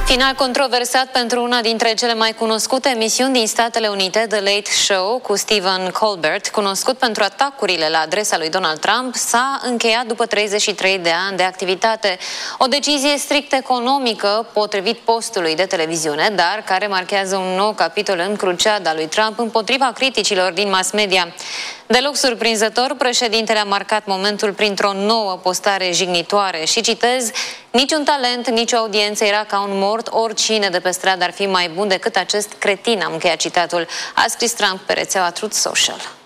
Final controversat pentru una dintre cele mai cunoscute emisiuni din Statele Unite, The Late Show, cu Stephen Colbert, cunoscut pentru atacurile la adresa lui Donald Trump, s-a încheiat după 33 de ani de activitate. O decizie strict economică, potrivit postului de televiziune, dar care marchează un nou capitol în cruciada lui Trump împotriva criticilor din mass media. Deloc surprinzător, președintele a marcat momentul printr-o nouă postare jignitoare și citez: niciun talent, nicio audiență era ca un mort, oricine de pe stradă ar fi mai bun decât acest cretin, am încheiat citatul, a scris Trump pe rețeaua Truth Social.